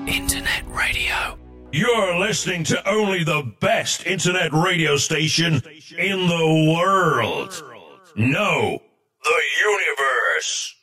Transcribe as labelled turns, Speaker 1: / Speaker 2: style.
Speaker 1: Internet radio.
Speaker 2: You're listening to only the best internet radio station in the world. No, the universe.